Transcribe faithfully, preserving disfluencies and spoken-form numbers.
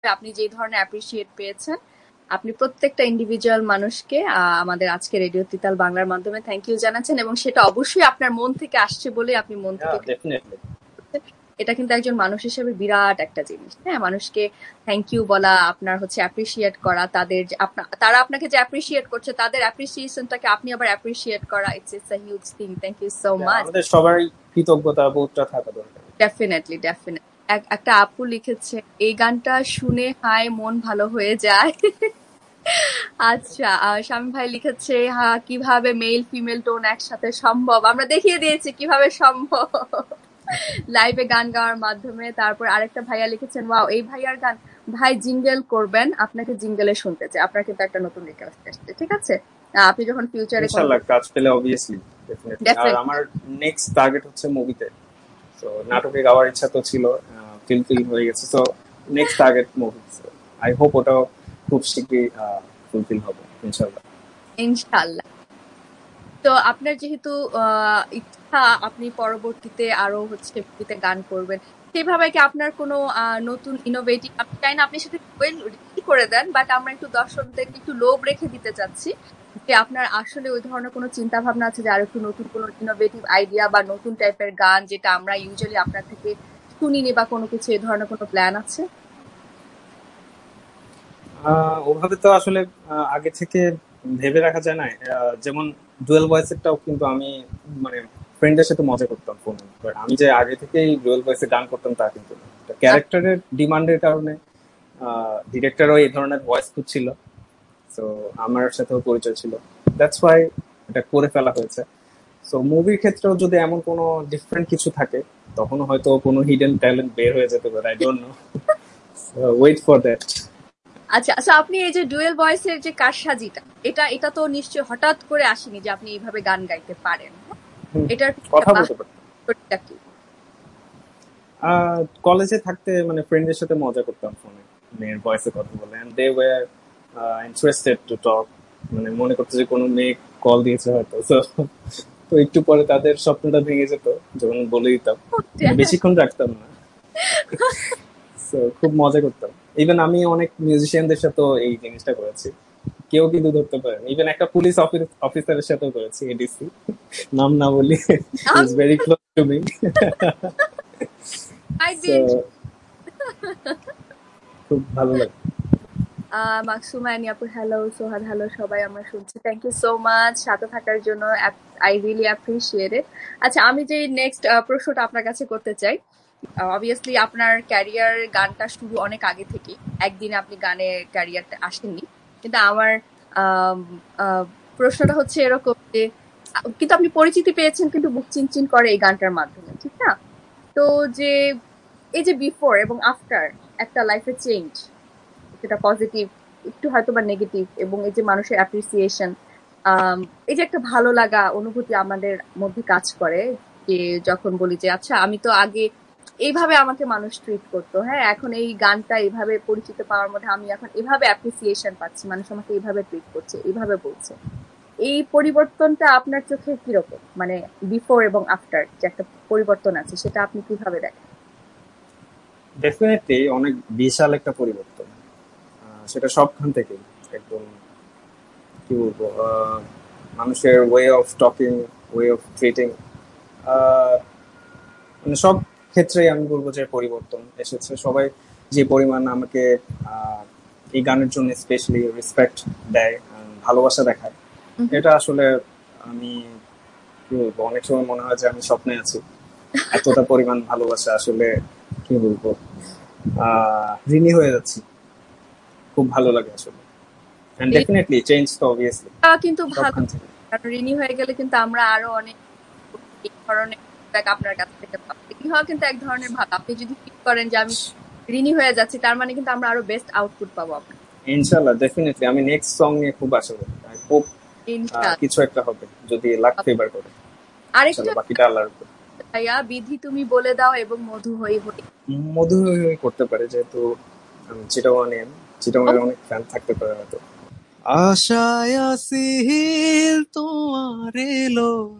আপনি যে ধরনের অ্যাপ্রিসিয়েট পেয়েছেন, আপনি প্রত্যেকটা ইন্ডিভিজুয়াল মানুষকে আমাদের আজকে রেডিও তিতাল বাংলার মাধ্যমে থ্যাংক ইউ জানাচ্ছেন, এবং সেটা অবশ্যই আপনার মন থেকে আসছে বলে আপনি মন থেকে, এটা কিন্তু একজন মানুষ হিসেবে বিরাট একটা জিনিস। হ্যাঁ, মানুষকে থ্যাংক ইউ বলা, আপনার হচ্ছে অ্যাপ্রিসিয়েট করা, তাদের তারা আপনাকে যে অ্যাপ্রিসিয়েট করছে তাদের অ্যাপ্রিসিয়েশনটাকে আপনি আবার অ্যাপ্রিসিয়েট করা, it's it's a huge thing. Thank you so much. আমাদের সবারই কৃতজ্ঞতা বোধটা থাকা দরকার। Definitely definitely. একটা আপু লিখেছে এই গানটা শুনে হায় মন ভালো হয়ে যায়। আচ্ছা, শামীম ভাই লিখেছে হ্যাঁ কিভাবে মেল ফিমেল টোন একসাথে সম্ভব, আমরা দেখিয়ে দিয়েছি কিভাবে সম্ভব লাইভে গান গাওয়ার মাধ্যমে। তারপর আরেকটা ভাইয়া লিখেছেন ওয়াও এই ভাইয়ার গান, ভাই জিঙ্গেল করবেন, আপনাকে জিঙ্গেলে শুনতে চাই। আপনার কিন্তু একটা নতুন রিকোয়েস্ট আসছে, ঠিক আছে? আপনি যখন ফিউচারে ইনশাআল্লাহ কাজ পেলে অবভিয়াসলি ডেফিনেটলি। আর আমার নেক্সট টার্গেট হচ্ছে মুভিতে। সো নাটকে গাওয়ার ইচ্ছা তো ছিল, ফিলফিল হয়ে গেছে। So next target movie. I hope ওটাও খুব শীঘ্রই ফুলফিল হবে ইনশাআল্লাহ। ইনশাআল্লাহ। তো আপনার যেহেতু ইচ্ছা আপনি পরবর্তীতে আরো হচ্ছে মুভিতে গান করবেন, সেভাবে কি আপনার কোনো নতুন ইনোভেটিভ, আমি চাই না আপনি সেটা রেডি করে দেন, বাট আমরা একটু দর্শকদেরকে একটু লোভ রেখে দিতে চাচ্ছি যে আপনার আসলে ওই ধরনের কোনো চিন্তা ভাবনা আছে যে আর একটু নতুন কোনো ইনোভেটিভ আইডিয়া বা নতুন টাইপের গান যেটা আমরা ইউজুয়ালি আপনার থেকে শুনিনি বা কোনো কিছু, এই ধরনের কোনো প্ল্যান আছে? ওভাবে তো আসলে আগে থেকে ভেবে রাখা যায় না। যেমন ডুয়েল ভয়েসেরটাও কিন্তু আমি মানে ফ্রেন্ডদের সাথে মজা করতাম ফোনে, বাট আমি যে আগে থেকেই ডুয়েল ভয়েসে গান করতাম তা কিন্তু না। ক্যারেক্টারের ডিমান্ডের কারণে ডিরেক্টরও এই ধরনের ভয়েস খুঁজছিল, তো আমার সাথেও পরিচয় ছিল, দ্যাটস ওয়াই এটা করে ফেলা হয়েছে। সো মুভির ক্ষেত্রেও যদি এমন কোনো ডিফারেন্ট কিছু থাকে তখনও হয়তো কোনো হিডেন ট্যালেন্ট বের হয়ে যেতে পারে, I don't know. Wait for that. আচ্ছা আচ্ছা, আপনি এই যে ডুয়েল ভয়েসের যে কারসাজিটা, এটা এটা তো নিশ্চয়ই হঠাৎ করে আসেনি যে আপনি এইভাবে গান গাইতে পারেন। এটার কথা বলতে পারেন কি? কলেজে থাকতে মানে ফ্রেন্ডদের সাথে মজা করতাম ফোনে, মেয়ের ভয়েসে কথা বলে, and they were interested to talk. মানে মনে করতে যে কোনো মেয়ে কল দিয়েছে হয়তো, তো একটু পরে তাদের স্বপ্নটা ভেঙে যেত যখন বলে দিতাম, বেশিক্ষণ রাখতাম না। খুব মজা করতাম। ইভেন আমি অনেক মিউজিশিয়ানদের সাথেও এই জিনিসটা করেছি, কেউ কিন্তু ধরতে পারেন। ইভেন একটা পুলিশ অফিসারের সাথেও করেছি, এডিসি, নাম না বলি, is very close to me. খুব ভালো লাগে। মাকসুমা এনি আপু হ্যালো, সোহাদ হ্যালো, সবাই আমরা শুনছি। থ্যাংক ইউ সো মাচ সাথে থাকার জন্য, আই রিয়েলি অ্যাপ্রিশিয়েট ইট। আচ্ছা, আমি যে নেক্সট প্রশ্নটা আপনার কাছে করতে চাই, অবভিয়াসলি আপনার ক্যারিয়ার গানটা শুরু অনেক আগে থেকে, একদিনে আপনি গানে ক্যারিয়ারটা আসেননি, কিন্তু আমার প্রশ্নটা হচ্ছে এরকম যে কিন্তু আপনি পরিচিতি পেয়েছেন কিন্তু বুক চিনচিন করে এই গানটার মাধ্যমে, ঠিক না? তো যে এই যে বিফোর এবং আফটার একটা লাইফে চেঞ্জ, সেটা পজিটিভ একটু হয়তো বা নেগেটিভ, এবং এই যে মানুষের অ্যাপ্রিসিয়েশন, এই যে একটা ভালো লাগা অনুভূতি আমাদের মধ্যে কাজ করে, যে যখন বলি যে আচ্ছা আমি তো আগে এইভাবে আমাকে মানুষ ট্রিট করতো, হ্যাঁ এখন এই গানটা এইভাবে পরিচিত পাওয়ার মধ্যে আমি এখন এভাবে অ্যাপ্রিসিয়েশন পাচ্ছি, মানুষ আমাকে এইভাবে ট্রিট করছে, এইভাবে বলছে। এই পরিবর্তনটা আপনার চোখে কিরকম, মানে বিফোর এবং আফটার যে একটা পরিবর্তন আছে, সেটা আপনি কিভাবে দেখেন? ডেফিনেটলি অনেক বিশাল একটা পরিবর্তন, সেটা সবখান থেকে। একদম কি বলবো, মানুষের way of talking, way of treating, মানে সব ক্ষেত্রেই আমি বলবো যে পরিবর্তন এসেছে। সবাই যে পরিমাণ আমাকে এই গানের জন্য স্পেশালি রেসপেক্ট দেয়, ভালোবাসা দেখায়, এটা আসলে আমি কি বলবো, অনেক সময় মনে হয় যে আমি স্বপ্নে আছি। এতটা পরিমাণ ভালোবাসা আসলে কি বলবো, ঋণী হয়ে যাচ্ছি। খুব ভালো লাগে আসলে। And definitely change তো obviously কিন্তু ভালো, কারণ ঋণী হয়ে গেলে কিন্তু আমরা আরো অনেক এই ধরনের আপনার কাছ থেকে পাবো। ঋণী হওয়া কিন্তু এক ধরনের ভালো। আপনি যদি ফিল করেন যে আমি ঋণী হয়ে যাচ্ছি, তার মানে কিন্তু আমরা আরো বেস্ট আউটপুট পাবো আপনার। ইনশাআল্লাহ ডেফিনেটলি আমি নেক্সট সং নিয়ে খুব আশা করি, আই হোপ কিছু একটা হবে যদি লাক ফেভার করে। আরেকটা বাকিটা আল্লাহর উপর। ভাইয়া বিধি তুমি বলে দাও এবং মধু হই হই, মধু হই হই করতে পারে, যেহেতু চিটাগং চিটাগং অনেক ফ্যান থাকতে পারে হয়তো। আশায় আসিল তোমার এলো